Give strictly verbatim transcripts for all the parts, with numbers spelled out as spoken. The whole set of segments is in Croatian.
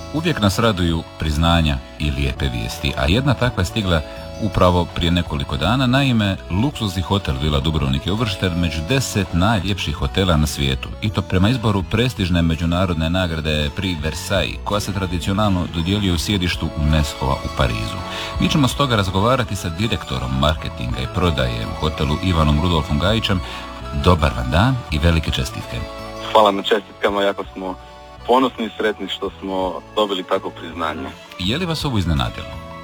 Uvijek nas raduju priznanja i lijepe vijesti, a jedna takva je stigla upravo prije nekoliko dana. Naime, luksuzni hotel Vila Dubrovnik je uvršten među deset najljepših hotela na svijetu, i to prema izboru prestižne međunarodne nagrade Prix Versailles, koja se tradicionalno dodjeljuje u sjedištu UNESCO-a u Parizu. Mi ćemo stoga razgovarati sa direktorom marketinga i prodaje u hotelu Ivanom Rudolfom Gajićem. Dobar vam dan i velike čestitke. Hvala na čestitkama, jako smo ponosni i sretni što smo dobili takvo priznanje. Je li vas ovo iznenadilo?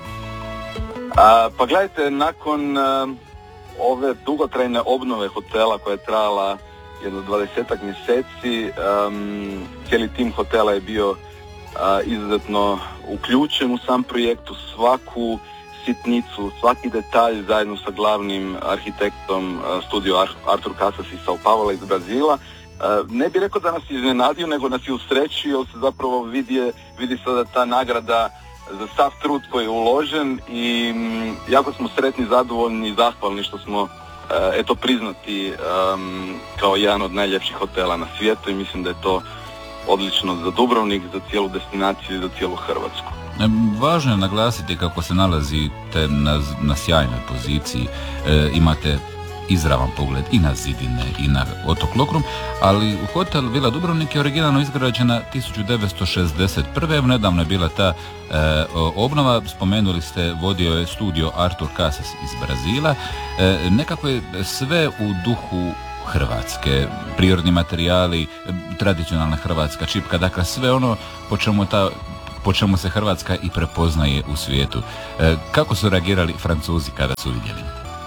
A, pa gledajte, nakon a, ove dugotrajne obnove hotela koja je trajala jedno dvadesetak mjeseci, um, cijeli tim hotela je bio a, izuzetno uključen u sam projekt, u svaku sitnicu, svaki detalj zajedno sa glavnim arhitektom a, studio Artur Casas iz Sao Paula iz Brazila. Uh, ne bih rekao da nas iznenadio, nego nas je usrećio, jer se zapravo vidi, vidi sada ta nagrada za sav trud koji je uložen i m, jako smo sretni, zadovoljni i zahvalni što smo uh, eto priznati um, kao jedan od najljepših hotela na svijetu, i mislim da je to odlično za Dubrovnik, za cijelu destinaciju i za cijelu Hrvatsku. Važno je naglasiti kako se nalazite na, na sjajnoj poziciji, e, imate izravan pogled i na zidine i na otok Lokrum, ali u hotel Vila Dubrovnik je originalno izgrađena tisuću devetsto šezdeset prve. Nedavno je bila ta e, obnova, spomenuli ste, vodio je studio Artur Casas iz Brazila. E, nekako je sve u duhu Hrvatske, prirodni materijali, tradicionalna hrvatska čipka, dakle sve ono po čemu ta po čemu se Hrvatska i prepoznaje u svijetu. E, kako su reagirali Francuzi kada su vidjeli?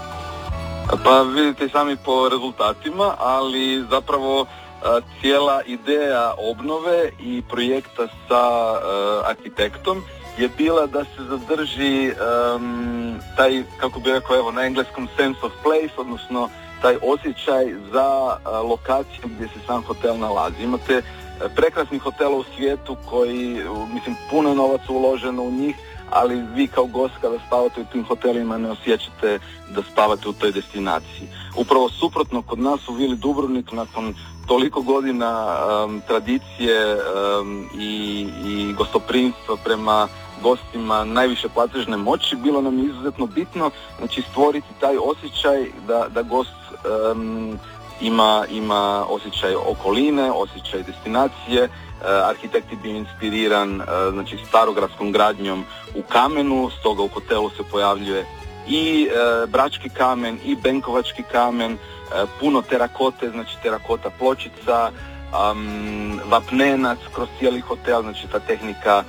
Pa vidite i sami po rezultatima, ali zapravo a, cijela ideja obnove i projekta sa a, arhitektom je bila da se zadrži um, taj, kako bi rekao, evo na engleskom sense of place, odnosno taj osjećaj za a, lokaciju gdje se sam hotel nalazi. Imate a, prekrasnih hotela u svijetu koji, mislim, puno novaca uloženo u njih, ali vi kao gost kada spavate u tim hotelima ne osjećate da spavate u toj destinaciji. Upravo suprotno, kod nas u Vili Dubrovnik, nakon toliko godina um, tradicije um, i, i gostoprimstva prema gostima najviše platežne moći, bilo nam je izuzetno bitno, znači, stvoriti taj osjećaj da, da gost um, ima, ima osjećaj okoline, osjećaj destinacije. Uh, arhitekt je bio inspiriran uh, znači starogradskom gradnjom u kamenu, stoga u hotelu se pojavljuje i uh, brački kamen i benkovački kamen, uh, puno terakote, znači terakota pločica, um, vapnenac kroz cijeli hotel, znači ta tehnika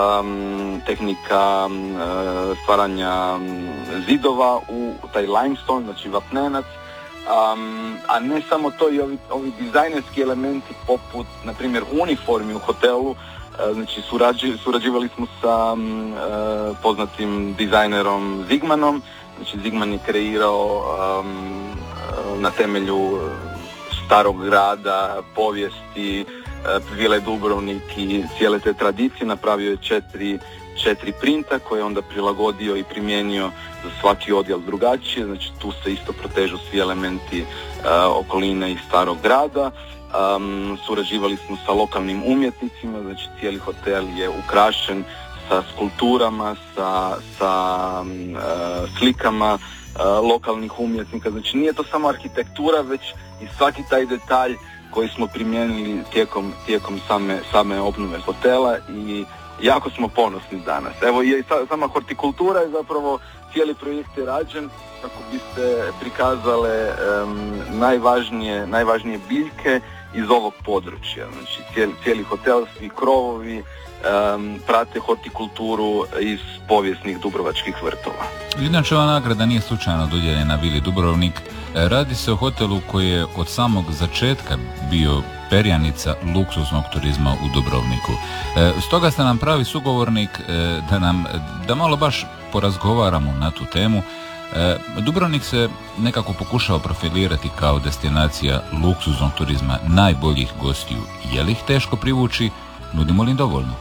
um, tehnika um, stvaranja um, zidova u taj limestone, znači vapnenac. Um, a ne samo to, i ovi, ovi dizajnerski elementi poput, na primjer, uniformi u hotelu. Uh, znači surađi, surađivali smo sa um, uh, poznatim dizajnerom Zigmanom. Znači Zigman je kreirao um, uh, na temelju starog grada, povijesti, uh, Vile Dubrovnik i cijele te tradicije, napravio je četiri četiri printa koje je onda prilagodio i primijenio za svaki odjel drugačije, znači tu se isto protežu svi elementi uh, okoline i starog grada. Um, surađivali smo sa lokalnim umjetnicima, znači cijeli hotel je ukrašen sa skulpturama, sa, sa um, uh, slikama uh, lokalnih umjetnika, znači nije to samo arhitektura, već i svaki taj detalj koji smo primijenili tijekom, tijekom same, same obnove hotela, i jako smo ponosni danas. Evo, i sama hortikultura je zapravo, cijeli projekt je rađen kako bi se prikazale um, najvažnije, najvažnije biljke iz ovog područja. Znači cijeli, cijeli hotel, svi krovovi um, prate hortikulturu iz povijesnih dubrovačkih vrtova. Inače, ova nagrada nije slučajno dodijeljena Vili Dubrovnik. Radi se o hotelu koji je od samog začetka bio perjanica luksuznog turizma u Dubrovniku. E, stoga ste nam pravi sugovornik e, da nam da malo baš porazgovaramo na tu temu. E, Dubrovnik se nekako pokušao profilirati kao destinacija luksuznog turizma, najboljih gostiju. Je li ih teško privući? Nudimo li im dovoljno?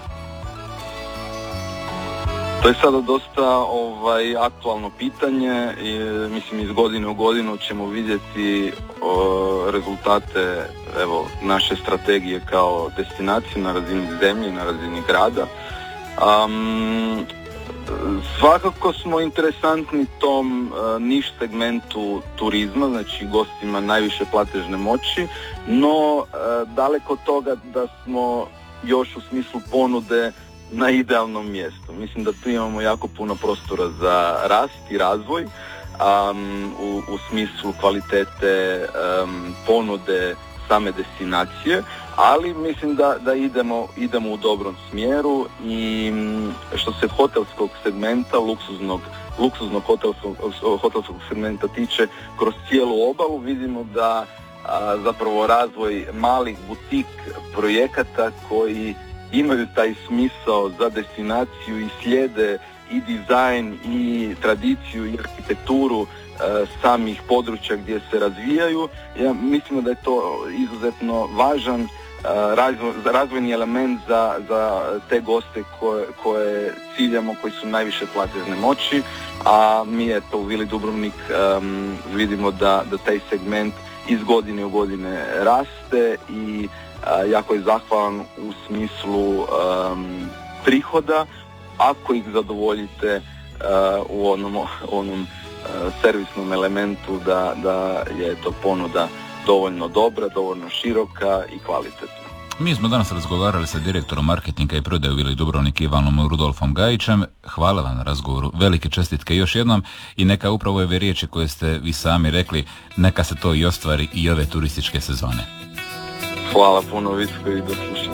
To je sada dosta ovaj, aktualno pitanje i mislim iz godine u godinu ćemo vidjeti o, rezultate evo, naše strategije kao destinacije na razini zemlje, na razini grada. Um, svakako smo interesantni tom uh, niš segmentu turizma, znači gostima najviše platežne moći, no uh, daleko od toga da smo još u smislu ponude na idealnom mjestu. Mislim da tu imamo jako puno prostora za rast i razvoj um, u, u smislu kvalitete um, ponude same destinacije, ali mislim da, da idemo, idemo u dobrom smjeru i što se hotelskog segmenta, luksuznog, luksuznog hotelskog, hotelskog segmenta tiče, kroz cijelu obalu vidimo da a, zapravo razvoj malih butik projekata koji imaju taj smisao za destinaciju i slijede i dizajn i tradiciju i arhitekturu e, samih područja gdje se razvijaju. Ja mislimo da je to izuzetno važan e, razvoj, razvojni element za, za te goste koje, koje ciljamo, koji su najviše platežne moći, a mi eto u Vili Dubrovnik e, vidimo da, da taj segment iz godine u godine raste i e, jako je zahvalan u smislu e, prihoda, ako ih zadovoljite uh, u onom, onom uh, servisnom elementu da, da je to ponuda dovoljno dobra, dovoljno široka i kvalitetna. Mi smo danas razgovarali sa direktorom marketinga i prodaje u Vili Dubrovnik Ivanom Rudolfom Gajićem. Hvala vam na razgovoru, velike čestitke još jednom i neka upravo ove riječi koje ste vi sami rekli, neka se to i ostvari i ove turističke sezone. Hvala puno, Vicko, i do slušanja.